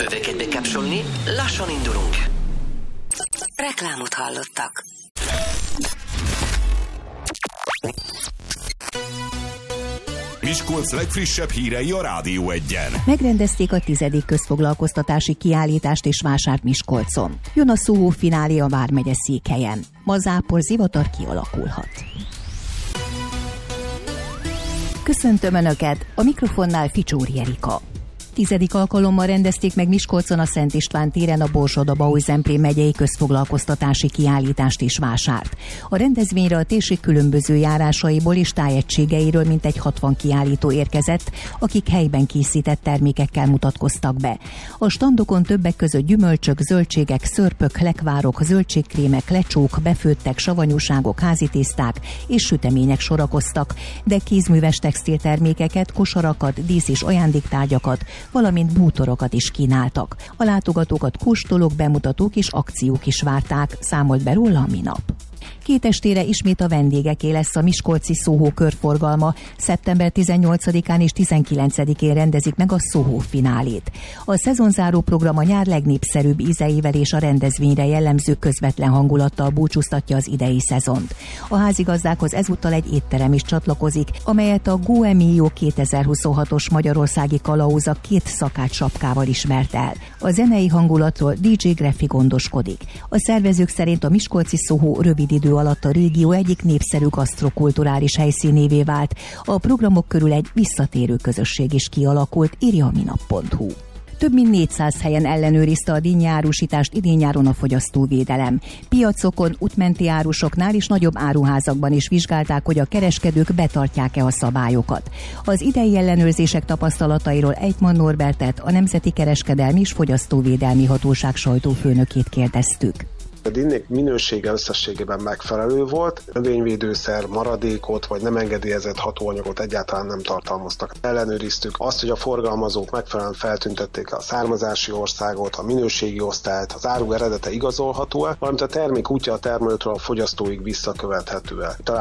Öveket bekapcsolni, lassan indulunk. Reklámot hallottak. Miskolc legfrissebb hírei a Rádió Egyen. Megrendezték a 10. közfoglalkoztatási kiállítást és vásárt Miskolcon. Jön a Soho finálé a vármegye Székhelyen. Ma zápor zivatar kialakulhat. Köszöntöm Önöket, a mikrofonnál Ficsóri Erika. 10. alkalommal rendezték meg Miskolcon a Szent István téren a Borsod-Abaúj-Zemplén megyei közfoglalkoztatási kiállítást és vásárt. A rendezvényre a térség különböző járásaiból és tájegységeiről mintegy 60 kiállító érkezett, akik helyben készített termékekkel mutatkoztak be. A standokon többek között gyümölcsök, zöldségek, szörpök, lekvárok, zöldségkrémek, lecsók, befőttek, savanyúságok, házitészták és sütemények sorakoztak, de kézműves textiltermékeket, kosarakat, dísz- és ajándéktárgyakat, valamint bútorokat is kínáltak. A látogatókat kóstolók, bemutatók és akciók is várták, számolt be róla a minap. 2 estére ismét a vendégeké lesz a miskolci Soho körforgalma. Szeptember 18-án és 19-én rendezik meg a Soho finálét. A szezonzáró program a nyár legnépszerűbb ízeivel és a rendezvényre jellemző közvetlen hangulattal búcsúztatja az idei szezont. A házigazdákhoz ezúttal egy étterem is csatlakozik, amelyet a Goemio 2026-os magyarországi kalauza 2 szakács sapkával ismert el. A zenei hangulatról DJ Graffi gondoskodik. A szervezők szerint a miskolci Soho rövid idő alatt a régió egyik népszerű gasztrokulturális helyszínévé vált. A programok körül egy visszatérő közösség is kialakult, írja a minap.hu. Több mint 400 helyen ellenőrizte a dinnye árusítást idén-nyáron a fogyasztóvédelem. Piacokon, útmenti árusoknál és nagyobb áruházakban is vizsgálták, hogy a kereskedők betartják-e a szabályokat. Az idei ellenőrzések tapasztalatairól Ejtman Norbertet, a Nemzeti Kereskedelmi és Fogyasztóvédelmi Hatóság sajtófőnökét kérdeztük. A dinnék minősége összességében megfelelő volt, növényvédőszer, maradékot vagy nem engedélyezett hatóanyagot egyáltalán nem tartalmaztak. Ellenőriztük azt, hogy a forgalmazók megfelelően feltüntették a származási országot, a minőségi osztályt, az áru eredete igazolható-e, valamint a termék útja a termelőtől a fogyasztóig visszakövethető-e.